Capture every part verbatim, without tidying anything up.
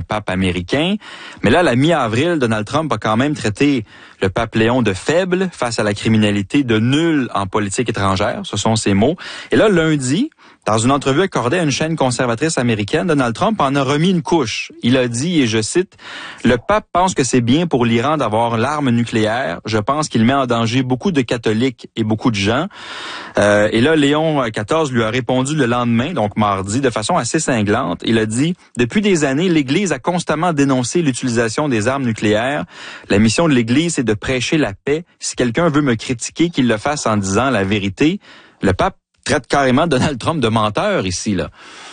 pape américain. Mais là, à la mi-avril, Donald Trump a quand même traité le pape Léon de faible face à la criminalité, de nul en politique étrangère. Ce sont ses mots. Et là, lundi, dans une entrevue accordée à une chaîne conservatrice américaine, Donald Trump en a remis une couche. Il a dit, et je cite, « Le pape pense que c'est bien pour l'Iran d'avoir l'arme nucléaire. Je pense qu'il met en danger beaucoup de catholiques et beaucoup de gens. Euh, » Et là, Léon quatorze lui a répondu le lendemain, donc mardi, de façon assez cinglante. Il a dit, « Depuis des années, l'Église a constamment dénoncé l'utilisation des armes nucléaires. La mission de l'Église, c'est de prêcher la paix. Si quelqu'un veut me critiquer, qu'il le fasse en disant la vérité. » Le pape traite carrément Donald Trump de menteur ici, là.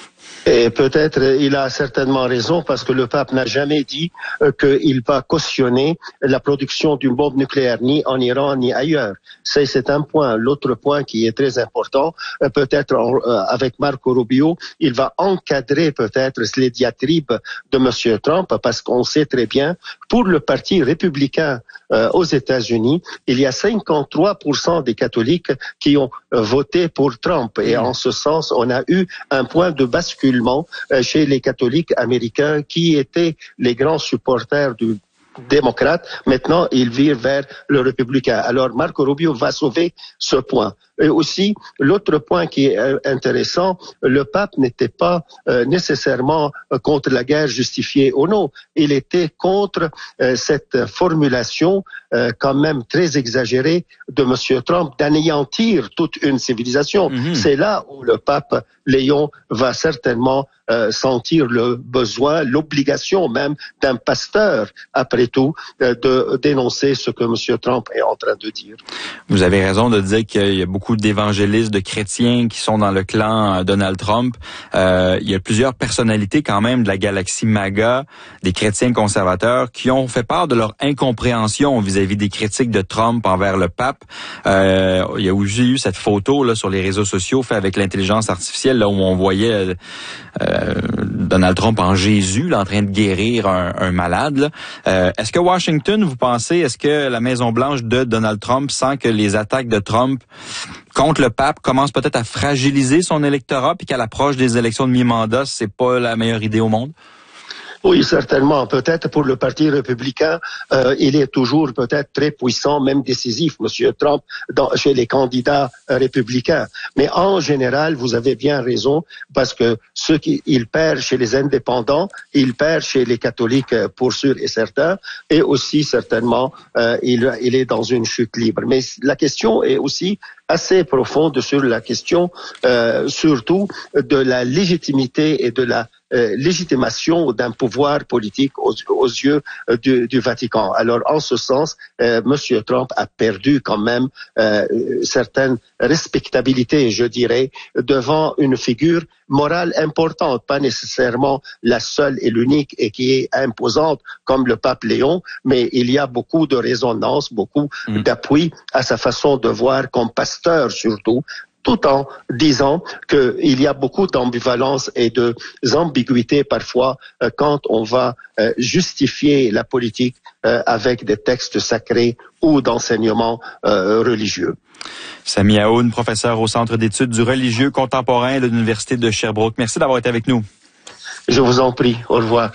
Et peut-être il a certainement raison parce que le pape n'a jamais dit euh, qu'il va cautionner la production d'une bombe nucléaire ni en Iran ni ailleurs. C'est, c'est un point. L'autre point qui est très important, euh, peut-être euh, avec Marco Rubio, il va encadrer peut-être les diatribes de Monsieur Trump parce qu'on sait très bien, pour le Parti républicain euh, aux États-Unis, il y a cinquante-trois pour cent des catholiques qui ont euh, voté pour Trump. Et en ce sens, on a eu un point de bascule chez les catholiques américains qui étaient les grands supporters du démocrate. Maintenant, ils virent vers le républicain. Alors, Marco Rubio va sauver ce point. Et aussi, l'autre point qui est intéressant, le pape n'était pas euh, nécessairement contre la guerre justifiée ou non. Il était contre euh, cette formulation euh, quand même très exagérée de Monsieur Trump d'anéantir toute une civilisation. Mm-hmm. C'est là où le pape Léon va certainement euh, sentir le besoin, l'obligation même d'un pasteur, après tout, euh, de dénoncer ce que Monsieur Trump est en train de dire. Vous avez raison de dire qu'il y a beaucoup d'évangélistes, de chrétiens qui sont dans le clan Donald Trump. Euh, il y a plusieurs personnalités quand même de la galaxie MAGA, des chrétiens conservateurs, qui ont fait part de leur incompréhension vis-à-vis des critiques de Trump envers le pape. Euh, il y a aussi eu cette photo là sur les réseaux sociaux faite avec l'intelligence artificielle là où on voyait euh, Donald Trump en Jésus, là, en train de guérir un, un malade. Là. Euh, est-ce que Washington, vous pensez, est-ce que la Maison-Blanche de Donald Trump sent que les attaques de Trump contre le pape commencent peut-être à fragiliser son électorat, puis qu'à l'approche des élections de mi-mandat, c'est pas la meilleure idée au monde? Oui, certainement. Peut-être pour le Parti républicain, euh, il est toujours peut-être très puissant, même décisif, Monsieur Trump, dans, chez les candidats euh, républicains. Mais en général, vous avez bien raison, parce que ce qu'il perd chez les indépendants, il perd chez les catholiques, pour sûr et certain, et aussi certainement, euh, il, il est dans une chute libre. Mais la question est aussi assez profonde sur la question, euh, surtout de la légitimité et de la euh, légitimation d'un pouvoir politique aux, aux yeux euh, du, du Vatican. Alors, en ce sens, euh, Monsieur Trump a perdu quand même euh, certaine respectabilité, je dirais, devant une figure morale importante, pas nécessairement la seule et l'unique et qui est imposante comme le pape Léon, mais il y a beaucoup de résonance, beaucoup mmh. d'appui à sa façon de voir comme pasteur surtout, tout en disant qu'il y a beaucoup d'ambivalence et de ambiguïté parfois euh, quand on va euh, justifier la politique euh, avec des textes sacrés ou d'enseignements euh, religieux. Sami Aoun, professeur au Centre d'études du religieux contemporain de l'Université de Sherbrooke. Merci d'avoir été avec nous. Je vous en prie. Au revoir.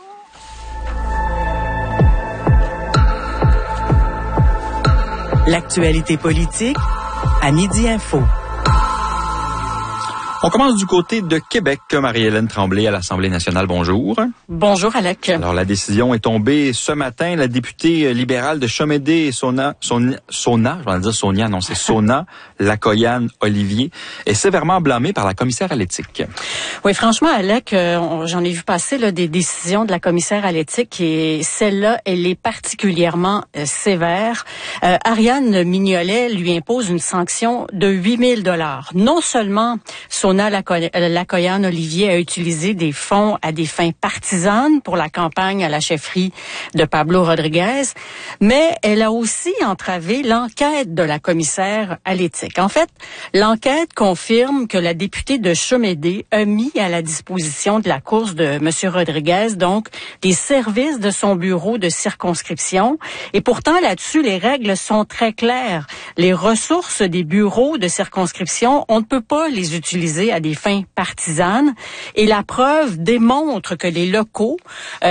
L'actualité politique à Midi Info. On commence du côté de Québec. Marie-Hélène Tremblay à l'Assemblée nationale. Bonjour. Bonjour, Alec. Alors, la décision est tombée ce matin. La députée libérale de Chomédé, Sona, Sona, Sona, je vais dire Sonia, non, c'est Sona Lacoyane Olivier, est sévèrement blâmée par la commissaire à l'éthique. Oui, franchement, Alec, euh, j'en ai vu passer là, des décisions de la commissaire à l'éthique et celle-là, elle est particulièrement euh, sévère. Euh, Ariane Mignolet lui impose une sanction de huit mille dollars. Non seulement Sona Lacoyane Olivier a utilisé des fonds à des fins partisanes pour la campagne à la chefferie de Pablo Rodriguez, mais elle a aussi entravé l'enquête de la commissaire à l'éthique. En fait, l'enquête confirme que la députée de Chomédé a mis à la disposition de la course de M. Rodriguez, donc, des services de son bureau de circonscription. Et pourtant, là-dessus, les règles sont très claires. Les ressources des bureaux de circonscription, on ne peut pas les utiliser à des fins partisanes. Et la preuve démontre que les locaux euh,